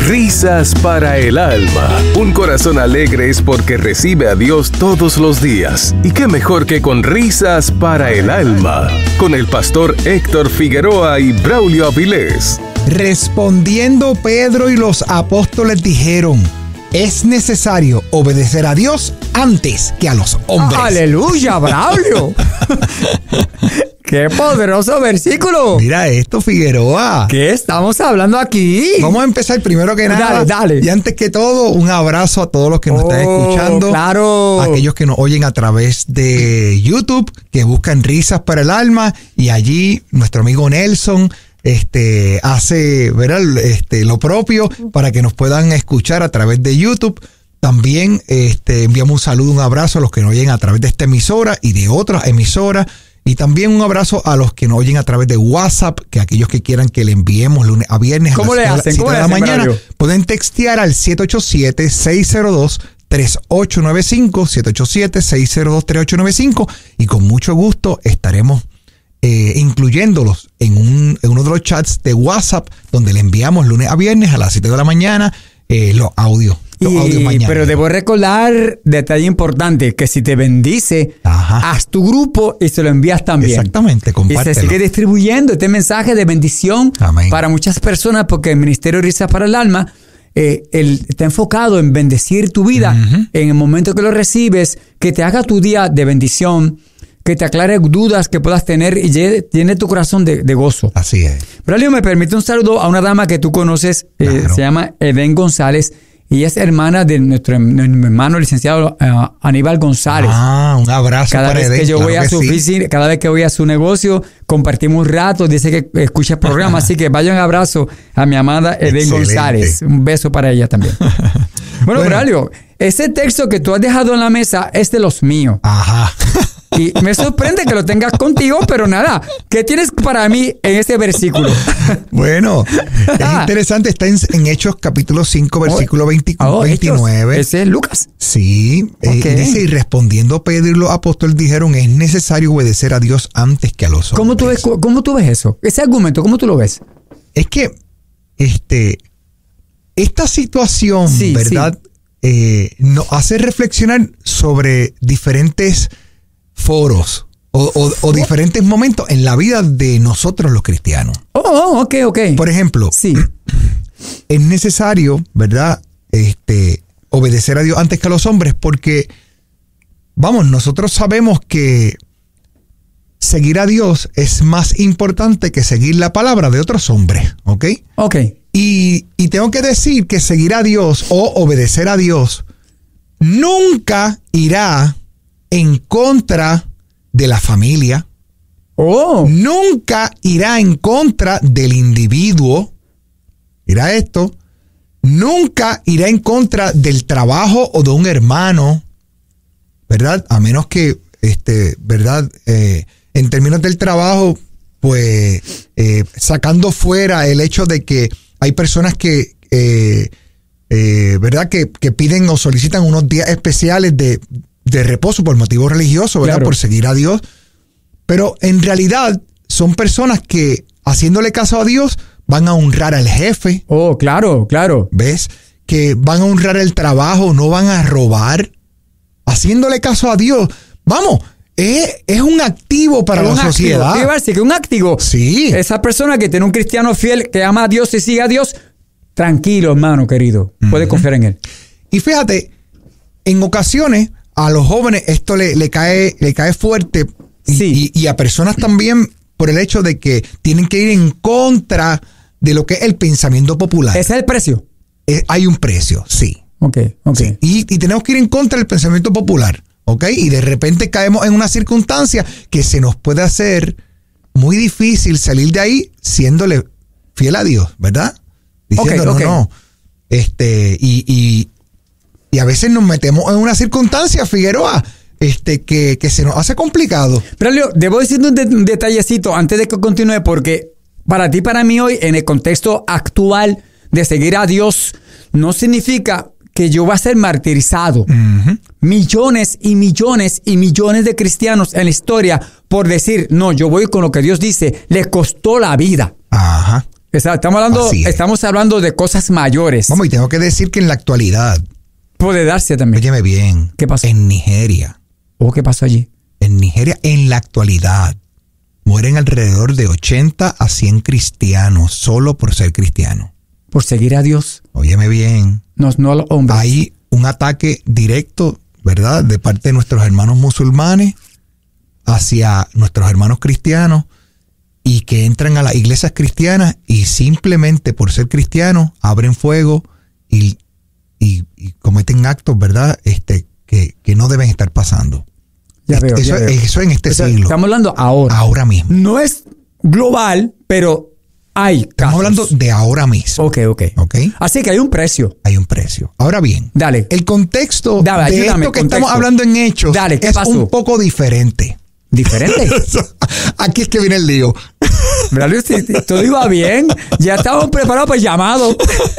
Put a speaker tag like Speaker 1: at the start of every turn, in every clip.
Speaker 1: Risas para el alma. Un corazón alegre es porque recibe a Dios todos los días. Y qué mejor que con Risas para el alma, con el pastor Héctor Figueroa y Braulio Avilés.
Speaker 2: Respondiendo Pedro y los apóstoles dijeron: es necesario obedecer a Dios antes que a los hombres.
Speaker 3: ¡Aleluya, Braulio! ¡Qué poderoso versículo!
Speaker 2: Mira esto, Figueroa.
Speaker 3: ¿Qué estamos hablando aquí?
Speaker 2: Vamos a empezar primero que nada.
Speaker 3: Dale.
Speaker 2: Y antes que todo, un abrazo a todos los que nos están escuchando.
Speaker 3: Claro.
Speaker 2: Aquellos que nos oyen a través de YouTube, que buscan Risas para el Alma. Y allí nuestro amigo Nelson hace, ¿verdad? Lo propio para que nos puedan escuchar a través de YouTube. También enviamos un saludo, un abrazo a los que nos oyen a través de esta emisora y de otras emisoras. Y también un abrazo a los que nos oyen a través de WhatsApp, que aquellos que quieran que le enviemos lunes a viernes
Speaker 3: ¿Cómo
Speaker 2: a las 7 de la mañana, pueden textear al 787-602-3895, 787-602-3895, y con mucho gusto estaremos incluyéndolos en uno de los chats de WhatsApp, donde le enviamos lunes a viernes a las 7 de la mañana los audios.
Speaker 3: Pero debo recordar, detalle importante, que si te bendice, haz tu grupo y se lo envías también.
Speaker 2: Exactamente, compártelo.
Speaker 3: Y se sigue distribuyendo este mensaje de bendición para muchas personas, porque el Ministerio de Risas para el Alma está enfocado en bendecir tu vida en el momento que lo recibes, que te haga tu día de bendición, que te aclare dudas que puedas tener y llene tu corazón de gozo.
Speaker 2: Así es.
Speaker 3: Braulio, me permite un saludo a una dama que tú conoces,
Speaker 2: Claro.
Speaker 3: se llama Eden González. Y es hermana de nuestro hermano licenciado Aníbal González.
Speaker 2: Un abrazo
Speaker 3: cada
Speaker 2: para
Speaker 3: vez
Speaker 2: Eden,
Speaker 3: que yo
Speaker 2: claro
Speaker 3: voy a
Speaker 2: que
Speaker 3: su
Speaker 2: sí.
Speaker 3: oficina, cada vez que voy a su negocio, compartimos un rato, dice que escucha el programa, así que vaya un abrazo a mi amada Eden
Speaker 2: Excelente.
Speaker 3: González. Un beso para ella también. Bueno, Braulio, ese texto que tú has dejado en la mesa es de los míos.
Speaker 2: Ajá.
Speaker 3: Y me sorprende que lo tengas contigo, pero nada, ¿qué tienes para mí en ese versículo?
Speaker 2: Bueno, es interesante, está en Hechos capítulo 5, versículo 29.
Speaker 3: Ese es Lucas.
Speaker 2: Sí, dice: y respondiendo Pedro y los apóstoles dijeron: es necesario obedecer a Dios antes que a los hombres.
Speaker 3: ¿Cómo tú ves eso? Ese argumento, ¿cómo tú lo ves?
Speaker 2: Es que esta situación, ¿verdad? Nos hace reflexionar sobre diferentes foros o diferentes momentos en la vida de nosotros los cristianos.
Speaker 3: Ok.
Speaker 2: Por ejemplo, es necesario, ¿verdad? Obedecer a Dios antes que a los hombres, porque, nosotros sabemos que seguir a Dios es más importante que seguir la palabra de otros hombres, ¿ok?
Speaker 3: Ok.
Speaker 2: Y tengo que decir que seguir a Dios o obedecer a Dios nunca irá en contra de la familia. Nunca irá en contra del individuo. Mira esto. Nunca irá en contra del trabajo o de un hermano, ¿verdad? A menos que, ¿verdad? En términos del trabajo, pues, sacando fuera el hecho de que hay personas que, ¿verdad? Que piden o solicitan unos días especiales de reposo por motivos religiosos, ¿verdad? Claro. Por seguir a Dios. Pero en realidad son personas que, haciéndole caso a Dios, van a honrar al jefe.
Speaker 3: Claro.
Speaker 2: ¿Ves? Que van a honrar el trabajo, no van a robar. Haciéndole caso a Dios. Es un activo para la sociedad.
Speaker 3: ¿Qué va a decir? Que un activo.
Speaker 2: Sí.
Speaker 3: Esa persona que tiene un cristiano fiel, que ama a Dios y sigue a Dios, tranquilo, hermano querido. Puede confiar en él.
Speaker 2: Y fíjate, en ocasiones a los jóvenes esto le cae fuerte y a personas también, por el hecho de que tienen que ir en contra de lo que es el pensamiento popular.
Speaker 3: ¿Ese es el precio?
Speaker 2: Hay un precio, sí.
Speaker 3: Ok.
Speaker 2: Sí. Y tenemos que ir en contra del pensamiento popular, ¿ok? Y de repente caemos en una circunstancia que se nos puede hacer muy difícil salir de ahí siéndole fiel a Dios, ¿verdad? Diciendo, no. Y a veces nos metemos en una circunstancia, Figueroa, que se nos hace complicado.
Speaker 3: Pero Leo, debo decirte un detallecito antes de que continúe, porque para ti, para mí hoy, en el contexto actual de seguir a Dios, no significa que yo voy a ser martirizado. Millones y millones y millones de cristianos en la historia por decir, no, yo voy con lo que Dios dice, les costó la vida.
Speaker 2: Ajá.
Speaker 3: Estamos hablando de cosas mayores.
Speaker 2: Vamos, y tengo que decir que en la actualidad.
Speaker 3: Puede darse también.
Speaker 2: Óyeme bien.
Speaker 3: ¿Qué pasó?
Speaker 2: En Nigeria.
Speaker 3: ¿Qué pasó allí?
Speaker 2: En Nigeria, en la actualidad, mueren alrededor de 80 a 100 cristianos solo por ser cristianos.
Speaker 3: Por seguir a Dios.
Speaker 2: Óyeme bien.
Speaker 3: No a los hombres.
Speaker 2: Hay un ataque directo, ¿verdad?, de parte de nuestros hermanos musulmanes hacia nuestros hermanos cristianos, y que entran a las iglesias cristianas y simplemente por ser cristianos abren fuego y cometen actos, ¿verdad?, que no deben estar pasando. Eso en este siglo.
Speaker 3: Estamos hablando ahora.
Speaker 2: Ahora mismo.
Speaker 3: No es global, pero hay casos.
Speaker 2: Estamos hablando de ahora mismo.
Speaker 3: Ok. Así que hay un precio.
Speaker 2: Hay un precio. Ahora bien,
Speaker 3: dale.
Speaker 2: El contexto de esto que estamos hablando en Hechos
Speaker 3: ¿qué pasó?
Speaker 2: Un poco diferente.
Speaker 3: ¿Diferente?
Speaker 2: Aquí es que viene el lío.
Speaker 3: Braulio, si todo iba bien, ya estábamos preparados para el llamado.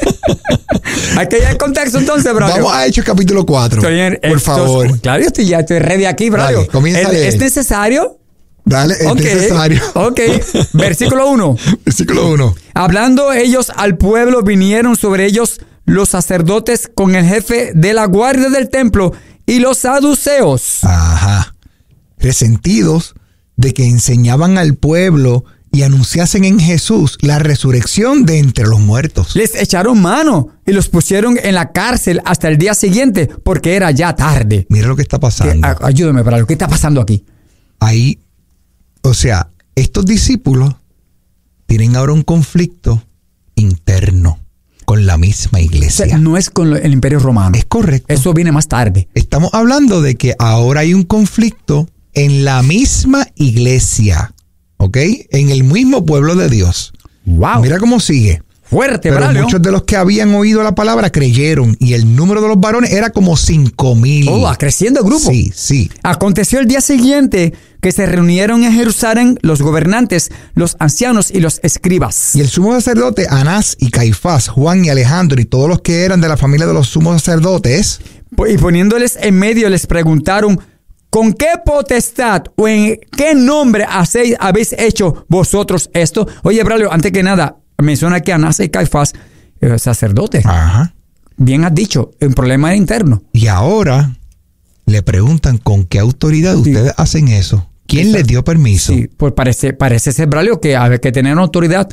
Speaker 3: Hay que ir al contexto entonces, Braulio.
Speaker 2: Vamos a Hechos capítulo 4. Por favor.
Speaker 3: Claro, ya estoy ready aquí, Braulio.
Speaker 2: Dale, comienza a leer.
Speaker 3: ¿Es necesario?
Speaker 2: Dale, es necesario.
Speaker 3: Ok, versículo 1.
Speaker 2: Versículo 1.
Speaker 3: Hablando ellos al pueblo, vinieron sobre ellos los sacerdotes con el jefe de la guardia del templo y los saduceos.
Speaker 2: Ajá. Resentidos de que enseñaban al pueblo y anunciasen en Jesús la resurrección de entre los muertos.
Speaker 3: Les echaron mano y los pusieron en la cárcel hasta el día siguiente, porque era ya tarde.
Speaker 2: Mira lo que está pasando.
Speaker 3: Ayúdame, Braulio, ¿qué está pasando aquí?
Speaker 2: Ahí, o sea, estos discípulos tienen ahora un conflicto interno con la misma iglesia.
Speaker 3: O sea, no es con el Imperio Romano.
Speaker 2: Es correcto.
Speaker 3: Eso viene más tarde.
Speaker 2: Estamos hablando de que ahora hay un conflicto en la misma iglesia, ¿ok? En el mismo pueblo de Dios.
Speaker 3: Wow.
Speaker 2: Mira cómo sigue.
Speaker 3: Fuerte,
Speaker 2: Pero
Speaker 3: Braulio.
Speaker 2: muchos de los que habían oído la palabra creyeron, y el número de los varones era como 5,000.
Speaker 3: Creciendo el grupo.
Speaker 2: Sí.
Speaker 3: Aconteció el día siguiente que se reunieron en Jerusalén los gobernantes, los ancianos y los escribas.
Speaker 2: Y el sumo sacerdote Anás y Caifás, Juan y Alejandro y todos los que eran de la familia de los sumos sacerdotes.
Speaker 3: Y poniéndoles en medio les preguntaron: ¿con qué potestad o en qué nombre habéis hecho vosotros esto? Oye, Braulio, antes que nada, menciona que Anás y Caifás, sacerdotes.
Speaker 2: Ajá.
Speaker 3: Bien has dicho, un problema interno.
Speaker 2: Y ahora le preguntan con qué autoridad ustedes hacen eso. ¿Quién les dio permiso?
Speaker 3: Sí, pues parece ser, Braulio, que hay que tener una autoridad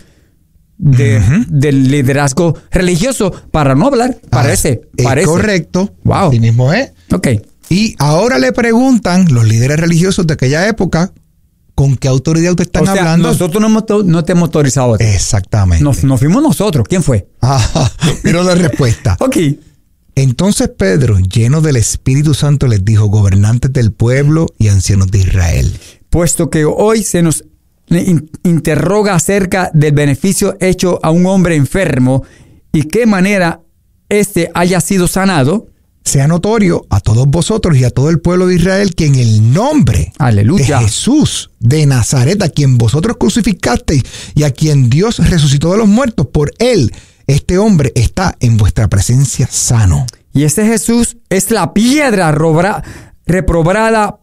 Speaker 3: del liderazgo religioso para no hablar. Parece.
Speaker 2: Correcto.
Speaker 3: Wow.
Speaker 2: Así mismo es.
Speaker 3: Ok.
Speaker 2: Y ahora le preguntan los líderes religiosos de aquella época, ¿con qué autoridad ustedes están hablando?
Speaker 3: Nosotros no te hemos autorizado.
Speaker 2: Exactamente.
Speaker 3: No fuimos nosotros. ¿Quién fue?
Speaker 2: Mira la respuesta.
Speaker 3: Ok.
Speaker 2: Entonces Pedro, lleno del Espíritu Santo, les dijo: gobernantes del pueblo y ancianos de Israel.
Speaker 3: Puesto que hoy se nos interroga acerca del beneficio hecho a un hombre enfermo y qué manera haya sido sanado,
Speaker 2: sea notorio a todos vosotros y a todo el pueblo de Israel que en el nombre
Speaker 3: ¡aleluya!
Speaker 2: De Jesús de Nazaret, a quien vosotros crucificasteis y a quien Dios resucitó de los muertos, por él, este hombre está en vuestra presencia sano.
Speaker 3: Y este Jesús es la piedra reprobada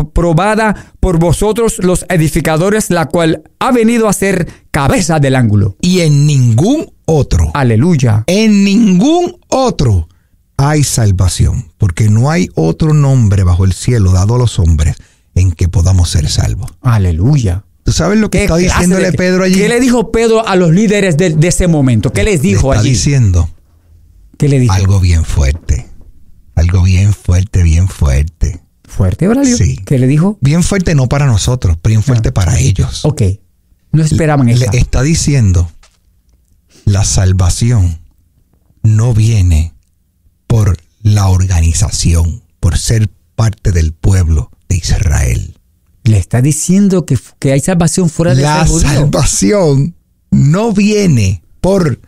Speaker 3: por vosotros los edificadores, la cual ha venido a ser cabeza del ángulo.
Speaker 2: Y en ningún otro.
Speaker 3: ¡Aleluya!
Speaker 2: En ningún otro hay salvación, porque no hay otro nombre bajo el cielo dado a los hombres en que podamos ser salvos.
Speaker 3: ¡Aleluya!
Speaker 2: ¿Tú sabes lo que está diciéndole Pedro allí?
Speaker 3: ¿Qué le dijo Pedro a los líderes de ese momento? ¿Qué les dijo allí?
Speaker 2: Está diciendo
Speaker 3: ¿qué le dijo?
Speaker 2: Algo bien fuerte. Algo bien fuerte, bien fuerte.
Speaker 3: ¿Fuerte, Braulio?
Speaker 2: Sí.
Speaker 3: ¿Qué le dijo?
Speaker 2: Bien fuerte no para nosotros, pero bien fuerte para ellos.
Speaker 3: Ok. No esperaban eso.
Speaker 2: Le está diciendo: la salvación no viene por la organización, por ser parte del pueblo de Israel.
Speaker 3: Le está diciendo que hay salvación fuera de ser judío.
Speaker 2: La salvación no viene por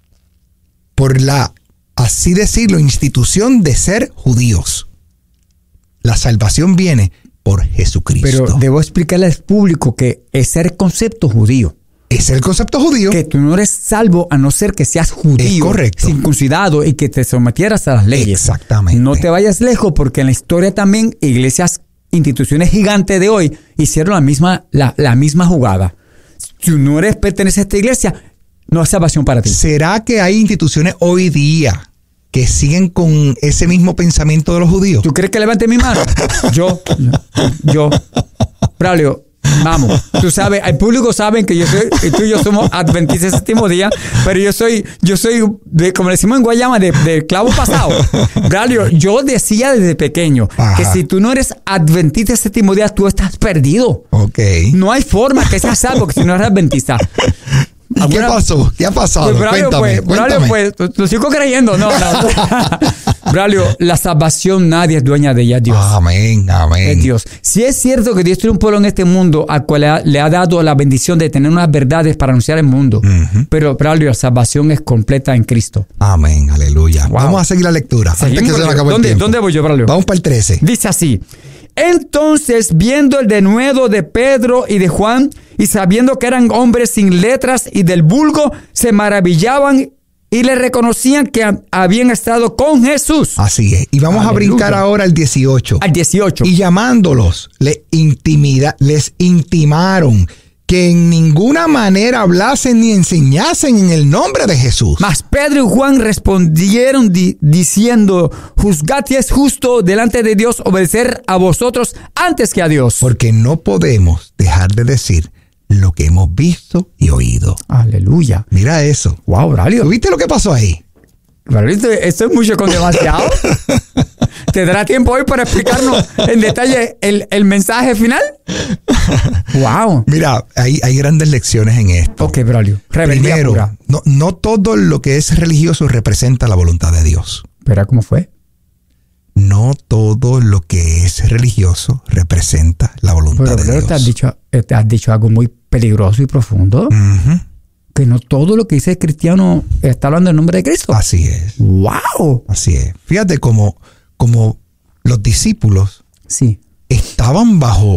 Speaker 2: la, así decirlo, institución de ser judíos. La salvación viene por Jesucristo.
Speaker 3: Pero debo explicarle al público que ese es el concepto judío.
Speaker 2: Es el concepto judío.
Speaker 3: Que tú no eres salvo a no ser que seas judío.
Speaker 2: Es correcto.
Speaker 3: Circuncidado y que te sometieras a las leyes.
Speaker 2: Exactamente.
Speaker 3: No te vayas lejos, porque en la historia también iglesias, instituciones gigantes de hoy hicieron la misma jugada. Si no eres pertenece a esta iglesia, no es salvación para ti.
Speaker 2: ¿Será que hay instituciones hoy día que siguen con ese mismo pensamiento de los judíos?
Speaker 3: ¿Tú crees que levante mi mano? Yo. Braulio, vamos. Tú sabes, el público sabe que tú y yo somos adventistas del séptimo día, pero yo soy como decimos en Guayama, de clavo pasado. Braulio, yo decía desde pequeño que si tú no eres adventista del séptimo día, tú estás perdido.
Speaker 2: Ok.
Speaker 3: No hay forma que seas salvo que si no eres adventista.
Speaker 2: ¿Y qué pasó? ¿Qué ha pasado?
Speaker 3: Pues, Braulio,
Speaker 2: cuéntame.
Speaker 3: Pues, lo sigo creyendo. No. Braulio, la salvación nadie es dueña de ella, Dios.
Speaker 2: Amén.
Speaker 3: Es Dios. Si es cierto que Dios tiene un pueblo en este mundo al cual le ha dado la bendición de tener unas verdades para anunciar al mundo. Pero, Braulio, la salvación es completa en Cristo.
Speaker 2: Amén, aleluya. Wow. Vamos a seguir la lectura. Antes que se nos acabe el tiempo.
Speaker 3: ¿Dónde voy yo, Braulio?
Speaker 2: Vamos para el 13.
Speaker 3: Dice así. Entonces, viendo el denuedo de Pedro y de Juan, y sabiendo que eran hombres sin letras y del vulgo, se maravillaban y le reconocían que habían estado con Jesús.
Speaker 2: Así es. Y vamos a brincar ahora al 18.
Speaker 3: Al 18.
Speaker 2: Y llamándolos, les intimaron que en ninguna manera hablasen ni enseñasen en el nombre de Jesús.
Speaker 3: Mas Pedro y Juan respondieron diciendo, juzgad si es justo delante de Dios obedecer a vosotros antes que a Dios.
Speaker 2: Porque no podemos dejar de decir lo que hemos visto y oído.
Speaker 3: Aleluya.
Speaker 2: Mira eso.
Speaker 3: Wow, Braulio.
Speaker 2: ¿Viste lo que pasó ahí?
Speaker 3: Braulio, esto es mucho con demasiado. ¿Te dará tiempo hoy para explicarnos en detalle el mensaje final? Wow.
Speaker 2: Mira, hay grandes lecciones en esto.
Speaker 3: Ok, Braulio.
Speaker 2: Primero, no todo lo que es religioso representa la voluntad de Dios.
Speaker 3: ¿Pero cómo fue?
Speaker 2: No todo lo que es religioso representa la voluntad de Dios.
Speaker 3: Te has dicho algo muy peligroso y profundo. Que no todo lo que dice el cristiano está hablando en nombre de Cristo.
Speaker 2: Así es.
Speaker 3: ¡Wow!
Speaker 2: Así es. Fíjate como los discípulos estaban bajo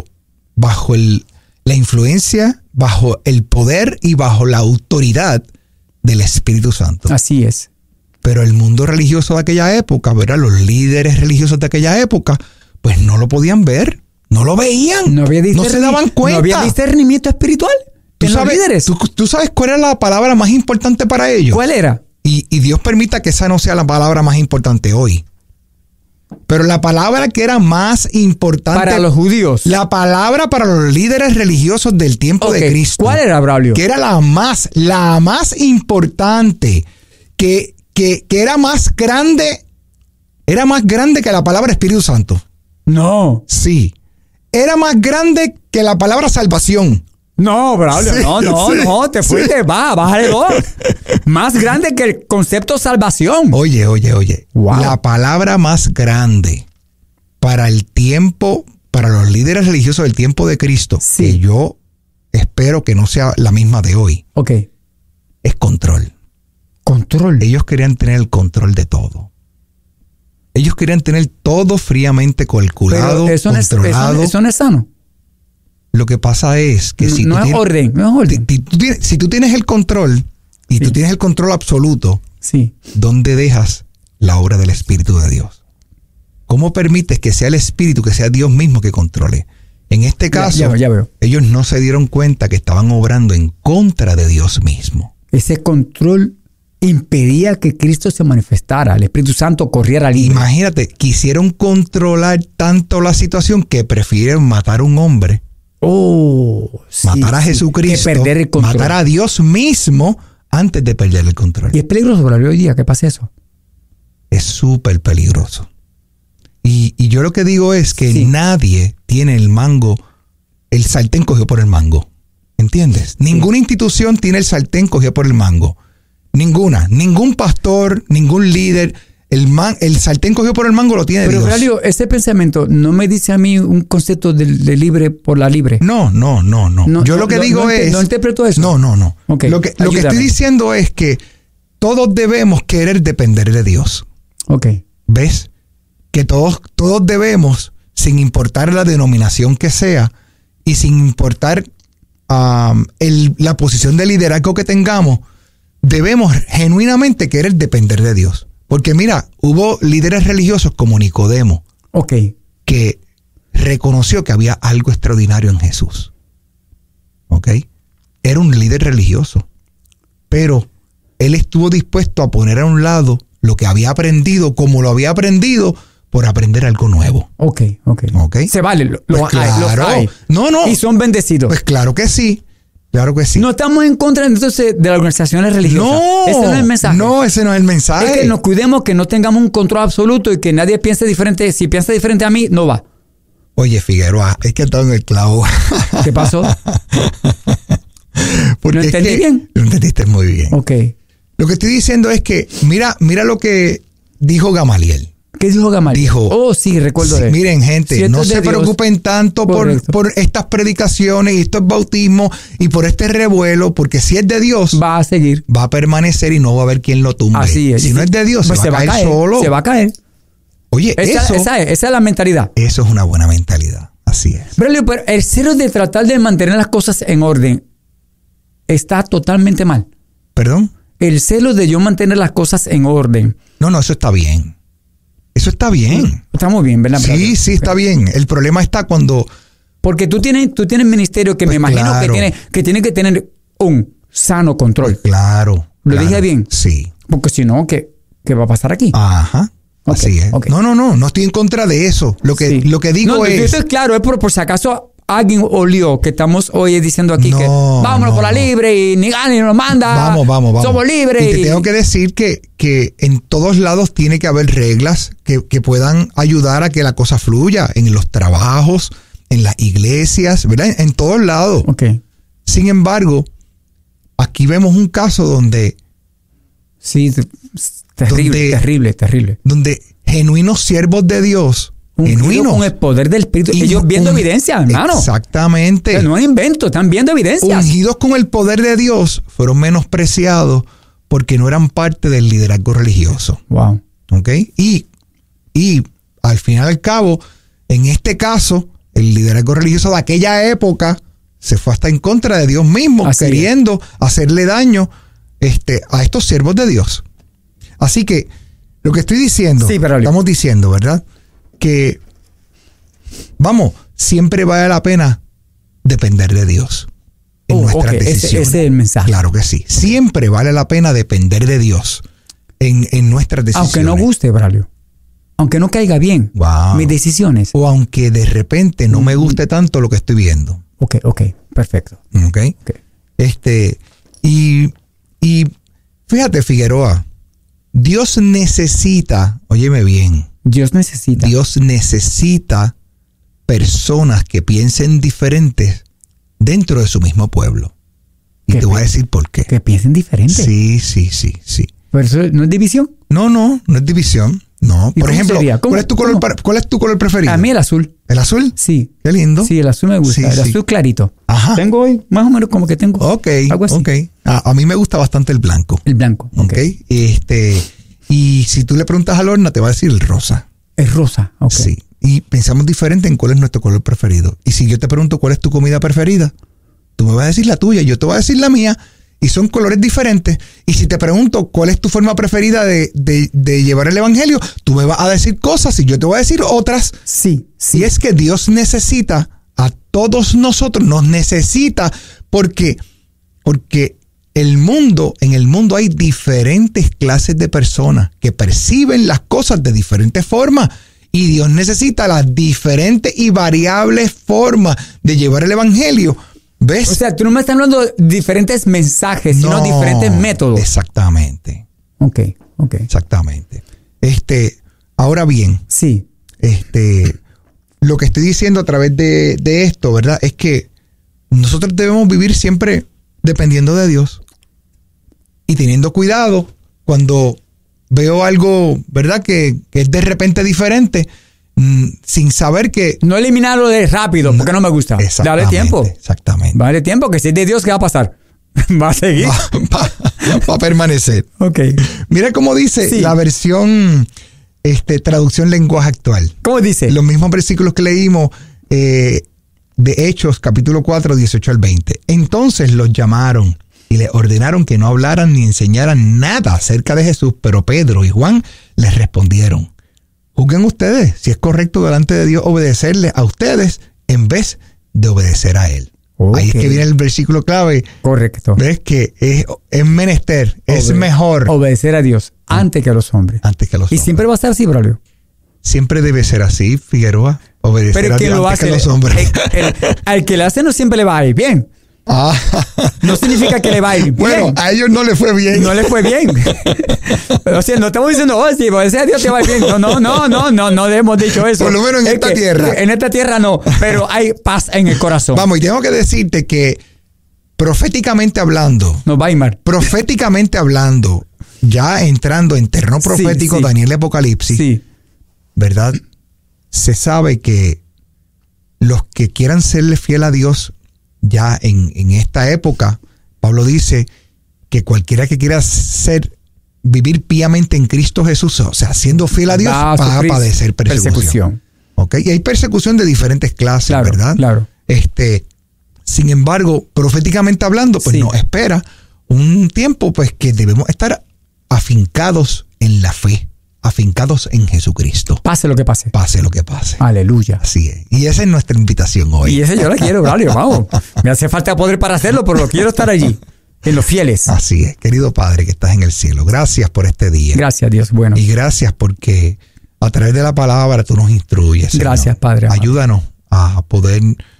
Speaker 2: la influencia, bajo el poder y bajo la autoridad del Espíritu Santo.
Speaker 3: Así es.
Speaker 2: Pero el mundo religioso de aquella época, ¿verdad? Los líderes religiosos de aquella época, pues no lo podían ver, no lo veían, no se daban cuenta.
Speaker 3: No había discernimiento espiritual. ¿Tú
Speaker 2: sabes cuál era la palabra más importante para ellos?
Speaker 3: ¿Cuál era?
Speaker 2: Y Dios permita que esa no sea la palabra más importante hoy. Pero la palabra que era más importante
Speaker 3: para los judíos,
Speaker 2: la palabra para los líderes religiosos del tiempo de Cristo.
Speaker 3: ¿Cuál era, Braulio?
Speaker 2: Que era la más importante, que era más grande que la palabra Espíritu Santo.
Speaker 3: No.
Speaker 2: Sí. Era más grande que la palabra salvación.
Speaker 3: No, Braulio, no, te fuiste, bájale dos. Más grande que el concepto salvación.
Speaker 2: Oye.
Speaker 3: Wow.
Speaker 2: La palabra más grande para el tiempo, para los líderes religiosos del tiempo de Cristo, que yo espero que no sea la misma de hoy.
Speaker 3: Ok.
Speaker 2: Es control.
Speaker 3: Control.
Speaker 2: Ellos querían tener el control de todo. Ellos querían tener todo fríamente calculado, controlado.
Speaker 3: Eso no es sano.
Speaker 2: Lo que pasa es que si
Speaker 3: no es orden.
Speaker 2: Si tú tienes el control y tú tienes el control absoluto, ¿dónde dejas la obra del Espíritu de Dios? ¿Cómo permites que sea el Espíritu, que sea Dios mismo que controle? En este caso,
Speaker 3: ya veo.
Speaker 2: Ellos no se dieron cuenta que estaban obrando en contra de Dios mismo.
Speaker 3: Ese control impedía que Cristo se manifestara, el Espíritu Santo corriera libre.
Speaker 2: Imagínate, quisieron controlar tanto la situación que prefieren matar a un hombre. Matar a Jesucristo,
Speaker 3: perder el control.
Speaker 2: Matar a Dios mismo antes de perder el control.
Speaker 3: Y es peligroso para hoy día que pase eso.
Speaker 2: Es súper peligroso. Y yo lo que digo es que nadie tiene el sartén cogido por el mango. ¿Entiendes? Ninguna institución tiene el sartén cogido por el mango. Ninguna. Ningún pastor, ningún líder. El sartén cogido por el mango lo tiene Dios.
Speaker 3: Pero, Braulio, ese pensamiento no me dice a mí un concepto de libre por la libre.
Speaker 2: No. Yo lo que digo es...
Speaker 3: No interpreto eso.
Speaker 2: No.
Speaker 3: Okay,
Speaker 2: lo que estoy diciendo es que todos debemos querer depender de Dios.
Speaker 3: Ok.
Speaker 2: ¿Ves? Que todos debemos, sin importar la denominación que sea y sin importar la posición de liderazgo que tengamos, debemos genuinamente querer depender de Dios. Porque mira, hubo líderes religiosos como Nicodemo, que reconoció que había algo extraordinario en Jesús. ¿Ok? Era un líder religioso. pero él estuvo dispuesto a poner a un lado lo que había aprendido, como lo había aprendido, por aprender algo nuevo.
Speaker 3: Ok. Se vale,
Speaker 2: pues claro.
Speaker 3: hay.
Speaker 2: No.
Speaker 3: Y son bendecidos.
Speaker 2: Pues claro que sí. Claro que sí.
Speaker 3: No estamos en contra entonces de las organizaciones religiosas.
Speaker 2: No.
Speaker 3: Ese no es el mensaje.
Speaker 2: No, ese no es el mensaje.
Speaker 3: Es que nos cuidemos, que no tengamos un control absoluto y que nadie piense diferente. Si piensa diferente a mí, no va.
Speaker 2: Oye, Figueroa, es que he estado en el clavo.
Speaker 3: ¿Qué pasó?
Speaker 2: Porque
Speaker 3: ¿Lo entendí bien?
Speaker 2: Lo entendiste muy bien.
Speaker 3: Ok.
Speaker 2: Lo que estoy diciendo es que, mira lo que dijo Gamaliel.
Speaker 3: ¿Qué dijo Gamaliel?
Speaker 2: Dijo,
Speaker 3: sí, recuerdo de él.
Speaker 2: Miren, gente, no se preocupen tanto por estas predicaciones y estos bautismos y por este revuelo, porque si es de Dios,
Speaker 3: va a seguir,
Speaker 2: va a permanecer y no va a haber quien lo tumbe.
Speaker 3: Así es.
Speaker 2: Si no es de Dios, pues se va a caer solo.
Speaker 3: Se va a caer.
Speaker 2: Oye,
Speaker 3: esa es la mentalidad.
Speaker 2: Eso es una buena mentalidad. Así es.
Speaker 3: Pero el celo de tratar de mantener las cosas en orden está totalmente mal.
Speaker 2: ¿Perdón?
Speaker 3: El celo de yo mantener las cosas en orden.
Speaker 2: No, eso está bien. Eso está bien.
Speaker 3: Está muy bien, ¿verdad?
Speaker 2: Sí, está bien. El problema está cuando...
Speaker 3: Porque tú tienes ministerio que pues me imagino que tiene que tener un sano control.
Speaker 2: Pues claro.
Speaker 3: ¿Lo dije bien?
Speaker 2: Sí.
Speaker 3: Porque si no, ¿qué va a pasar aquí?
Speaker 2: Ajá. Así es. Okay. No estoy en contra de eso. Lo que digo es...
Speaker 3: Eso es claro, es por si acaso alguien olió que estamos hoy diciendo aquí que vámonos por la libre y ni gana ni nos manda.
Speaker 2: Vamos.
Speaker 3: Somos libres.
Speaker 2: Y te tengo que decir que en todos lados tiene que haber reglas que puedan ayudar a que la cosa fluya. En los trabajos, en las iglesias, ¿verdad? En todos lados.
Speaker 3: Okay.
Speaker 2: Sin embargo, aquí vemos un caso donde...
Speaker 3: Sí, terrible. Donde
Speaker 2: genuinos siervos de Dios...
Speaker 3: Genuinos. Con el poder del Espíritu. Ellos viendo evidencia, hermano.
Speaker 2: Exactamente.
Speaker 3: O sea, no es invento, están viendo evidencias.
Speaker 2: Ungidos con el poder de Dios, fueron menospreciados porque no eran parte del liderazgo religioso.
Speaker 3: Wow.
Speaker 2: ¿Ok? Y al final y al cabo, en este caso, el liderazgo religioso de aquella época se fue hasta en contra de Dios mismo, así queriendo hacerle daño a estos siervos de Dios. Así que, lo que estoy diciendo, estamos diciendo, ¿verdad? Que, siempre vale la pena depender de Dios en nuestras decisiones.
Speaker 3: Ese es el mensaje.
Speaker 2: Claro que sí. Siempre vale la pena depender de Dios en nuestras decisiones.
Speaker 3: Aunque no guste, Braulio. Aunque no caiga bien mis decisiones.
Speaker 2: O aunque de repente no me guste tanto lo que estoy viendo.
Speaker 3: Ok, perfecto.
Speaker 2: Okay. Y fíjate, Figueroa, Dios necesita, óyeme bien, Dios necesita personas que piensen diferentes dentro de su mismo pueblo. Y te voy a decir por qué.
Speaker 3: Que piensen diferente.
Speaker 2: Sí.
Speaker 3: ¿Pero eso no es división?
Speaker 2: No es división. No. Por ejemplo, ¿cuál es tu color preferido?
Speaker 3: A mí el azul.
Speaker 2: ¿El azul?
Speaker 3: Sí.
Speaker 2: Qué lindo.
Speaker 3: Sí, el azul me gusta. El azul clarito.
Speaker 2: Ajá.
Speaker 3: Tengo hoy más o menos como que tengo algo así.
Speaker 2: Ok. A mí me gusta bastante el blanco.
Speaker 3: El blanco.
Speaker 2: Ok. Y si tú le preguntas a Lorna, te va a decir el rosa.
Speaker 3: Es rosa. Ok.
Speaker 2: Sí. Y pensamos diferente en cuál es nuestro color preferido. Y si yo te pregunto cuál es tu comida preferida, tú me vas a decir la tuya, yo te voy a decir la mía. Y son colores diferentes. Y si te pregunto cuál es tu forma preferida de llevar el evangelio, tú me vas a decir cosas y yo te voy a decir otras.
Speaker 3: Sí.
Speaker 2: Y es que Dios necesita a todos nosotros, nos necesita porque en el mundo hay diferentes clases de personas que perciben las cosas de diferentes formas. Y Dios necesita las diferentes y variables formas de llevar el evangelio. ¿Ves?
Speaker 3: O sea, tú no me estás hablando de diferentes mensajes, sino diferentes métodos.
Speaker 2: Exactamente.
Speaker 3: Ok.
Speaker 2: Exactamente. Ahora bien.
Speaker 3: Sí.
Speaker 2: Lo que estoy diciendo a través de esto, ¿verdad? Es que nosotros debemos vivir siempre dependiendo de Dios. Y teniendo cuidado cuando veo algo, ¿verdad? Que es de repente diferente. Sin saber que...
Speaker 3: No eliminarlo de rápido, porque no me gusta. Dale tiempo.
Speaker 2: Exactamente.
Speaker 3: Dale tiempo, que si es de Dios, ¿qué va a pasar? Va a seguir.
Speaker 2: Va a permanecer.
Speaker 3: Ok.
Speaker 2: Mira cómo dice la versión traducción lenguaje actual.
Speaker 3: ¿Cómo dice?
Speaker 2: Los mismos versículos que leímos de Hechos, capítulo 4, 18 al 20. Entonces los llamaron y les ordenaron que no hablaran ni enseñaran nada acerca de Jesús, pero Pedro y Juan les respondieron: juzguen ustedes si es correcto delante de Dios obedecerle a ustedes en vez de obedecer a Él. Okay. Ahí es que viene el versículo clave.
Speaker 3: Correcto.
Speaker 2: ¿Ves? Que es menester, es mejor
Speaker 3: obedecer a Dios antes que a los hombres.
Speaker 2: Antes que a los hombres.
Speaker 3: Y siempre va a ser así, Braulio.
Speaker 2: Siempre debe ser así, Figueroa. Obedecer a Dios antes que a los hombres.
Speaker 3: Al que le hace no siempre le va a ir bien. No significa que le va a ir bien.
Speaker 2: Bueno, a ellos no le fue bien.
Speaker 3: No le fue bien. O sea, no estamos diciendo, sí, obedecer a Dios te va a ir bien. No hemos dicho eso.
Speaker 2: Por lo menos en esta tierra.
Speaker 3: En esta tierra no, pero hay paz en el corazón.
Speaker 2: Vamos, y tengo que decirte que proféticamente hablando,
Speaker 3: no, Weimar.
Speaker 2: Proféticamente hablando, ya entrando en terreno profético, sí. Daniel Apocalipsis, sí. ¿Verdad? Se sabe que los que quieran serle fiel a Dios ya en esta época, Pablo dice que cualquiera que quiera vivir piamente en Cristo Jesús, o sea, siendo fiel a Dios, va a padecer persecución. ¿Okay? Y hay persecución de diferentes clases,
Speaker 3: claro,
Speaker 2: ¿verdad?
Speaker 3: Claro.
Speaker 2: Sin embargo, proféticamente hablando, pues nos espera un tiempo pues que debemos estar afincados en la fe, afincados en Jesucristo.
Speaker 3: Pase lo que pase.
Speaker 2: Pase lo que pase.
Speaker 3: Aleluya.
Speaker 2: Así es. Y esa es nuestra invitación hoy.
Speaker 3: Y esa yo la quiero, Braulio, vamos. Me hace falta poder para hacerlo, pero quiero estar allí, en los fieles.
Speaker 2: Así es. Querido Padre que estás en el cielo, gracias por este día.
Speaker 3: Gracias, Dios. Bueno.
Speaker 2: Y gracias porque a través de la palabra tú nos instruyes.
Speaker 3: Gracias, Señor. Padre.
Speaker 2: Ayúdanos a poder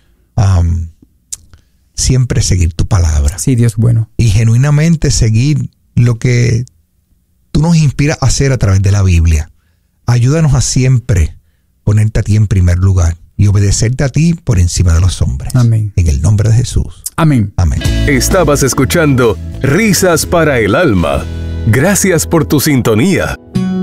Speaker 2: siempre seguir tu palabra.
Speaker 3: Sí, Dios bueno.
Speaker 2: Y genuinamente seguir lo que tú nos inspiras a hacer a través de la Biblia. Ayúdanos a siempre ponerte a ti en primer lugar y obedecerte a ti por encima de los hombres.
Speaker 3: Amén.
Speaker 2: En el nombre de Jesús.
Speaker 3: Amén.
Speaker 2: Amén.
Speaker 1: Estabas escuchando Risas para el Alma. Gracias por tu sintonía.